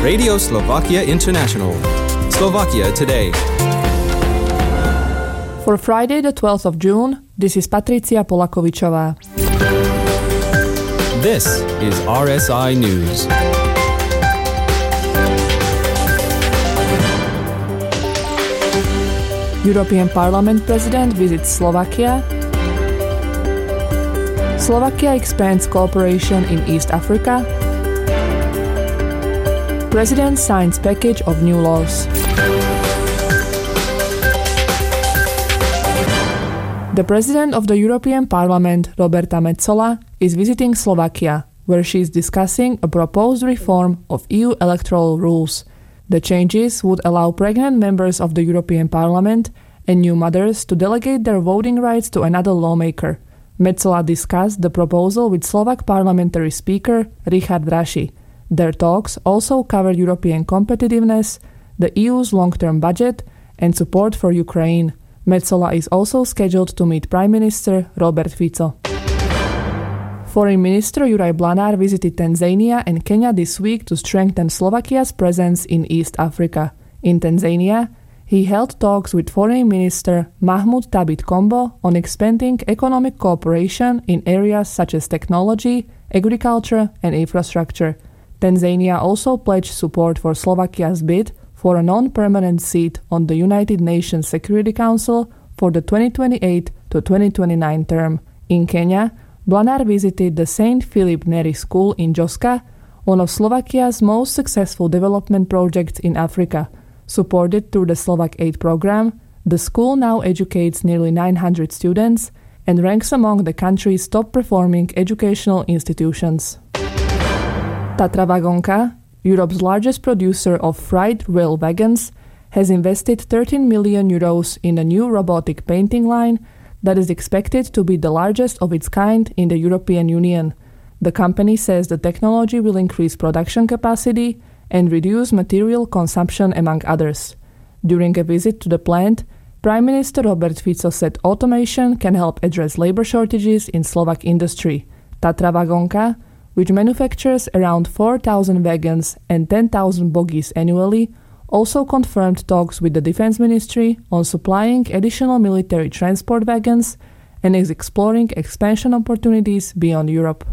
Radio Slovakia International. Slovakia Today. For Friday the 12th of June, this is Patricia Polakovičová. This is RSI News. European Parliament President visits Slovakia. Slovakia expands cooperation in East Africa. President signs package of new laws. The President of the European Parliament, Roberta Metsola, is visiting Slovakia, where she is discussing a proposed reform of EU electoral rules. The changes would allow pregnant members of the European Parliament and new mothers to delegate their voting rights to another lawmaker. Metsola discussed the proposal with Slovak parliamentary speaker Richard Raši. Their talks also cover European competitiveness, the EU's long-term budget, and support for Ukraine. Metsola is also scheduled to meet Prime Minister Robert Fico. Foreign Minister Juraj Blanár visited Tanzania and Kenya this week to strengthen Slovakia's presence in East Africa. In Tanzania, he held talks with Foreign Minister Mahmoud Thabit Kombo on expanding economic cooperation in areas such as technology, agriculture, and infrastructure. Tanzania also pledged support for Slovakia's bid for a non-permanent seat on the United Nations Security Council for the 2028 to 2029 term. In Kenya, Blanár visited the St. Philip Neri School in Joska, one of Slovakia's most successful development projects in Africa. Supported through the Slovak Aid program, the school now educates nearly 900 students and ranks among the country's top-performing educational institutions. Tatra Vagonka, Europe's largest producer of freight rail wagons, has invested 13 million euros in a new robotic painting line that is expected to be the largest of its kind in the European Union. The company says the technology will increase production capacity and reduce material consumption, among others. During a visit to the plant, Prime Minister Robert Fico said automation can help address labor shortages in Slovak industry. Tatra Vagonka, which manufactures around 4,000 wagons and 10,000 bogies annually, also confirmed talks with the Defense Ministry on supplying additional military transport wagons and is exploring expansion opportunities beyond Europe.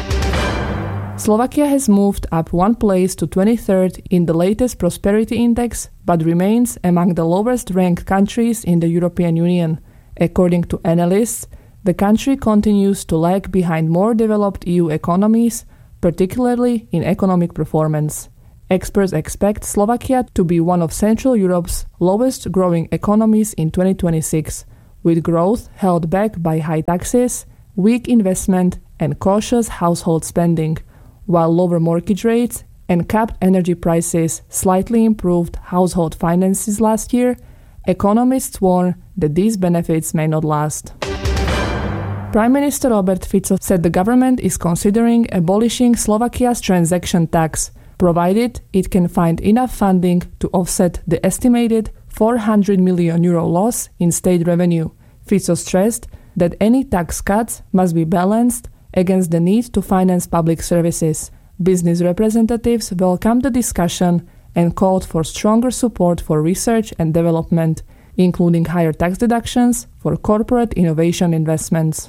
Slovakia has moved up one place to 23rd in the latest Prosperity Index, but remains among the lowest-ranked countries in the European Union. According to analysts, the country continues to lag behind more developed EU economies, particularly in economic performance. Experts expect Slovakia to be one of Central Europe's lowest-growing economies in 2026, with growth held back by high taxes, weak investment, and cautious household spending, while lower mortgage rates and capped energy prices slightly improved household finances last year. Economists warn that these benefits may not last. Prime Minister Robert Fico said the government is considering abolishing Slovakia's transaction tax, provided it can find enough funding to offset the estimated 400 million euro loss in state revenue. Fico stressed that any tax cuts must be balanced against the need to finance public services. Business representatives welcomed the discussion and called for stronger support for research and development, including higher tax deductions for corporate innovation investments.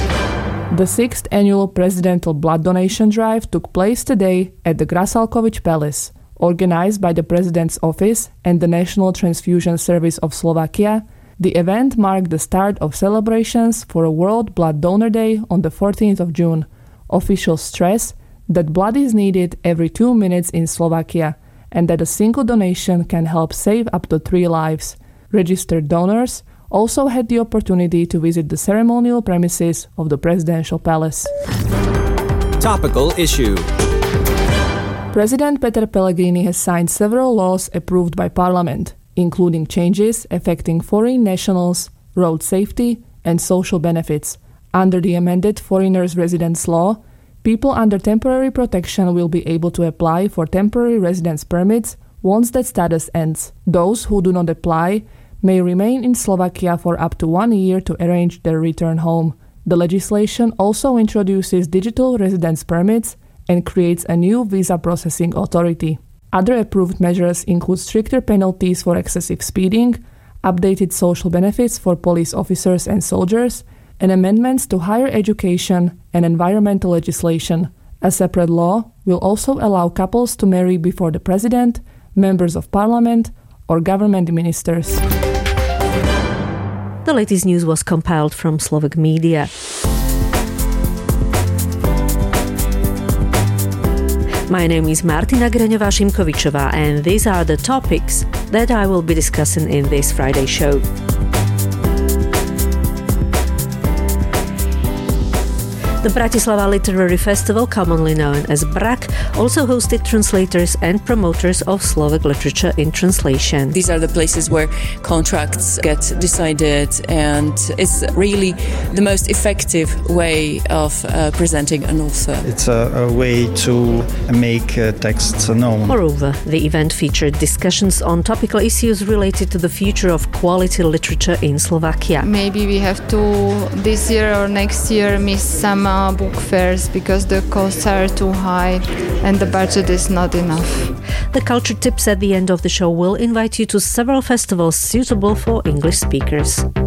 The 6th annual presidential blood donation drive took place today at the Grasalkovich Palace. Organized by the President's Office and the National Transfusion Service of Slovakia, the event marked the start of celebrations for a World Blood Donor Day on the 14th of June. Officials stress that blood is needed every 2 minutes in Slovakia and that a single donation can help save up to 3 lives. Registered donors also had the opportunity to visit the ceremonial premises of the presidential palace. Topical issue. President Peter Pellegrini has signed several laws approved by Parliament, including changes affecting foreign nationals, road safety, and social benefits. Under the amended Foreigners' Residence Law, people under temporary protection will be able to apply for temporary residence permits once that status ends. Those who do not apply may remain in Slovakia for up to 1 year to arrange their return home. The legislation also introduces digital residence permits and creates a new visa processing authority. Other approved measures include stricter penalties for excessive speeding, updated social benefits for police officers and soldiers, and amendments to higher education and environmental legislation. A separate law will also allow couples to marry before the president, members of parliament, or government ministers. The latest news was compiled from Slovak media. My name is Martina Greňová-Šimkovičová, and these are the topics that I will be discussing in this Friday show. The Bratislava Literary Festival, commonly known as BRAK, also hosted translators and promoters of Slovak literature in translation. These are the places where contracts get decided, and it's really the most effective way of presenting an author. It's a way to make texts known. Moreover, the event featured discussions on topical issues related to the future of quality literature in Slovakia. Maybe we have to, this year or next year, miss some book fairs because the costs are too high and the budget is not enough. The culture tips at the end of the show will invite you to several festivals suitable for English speakers.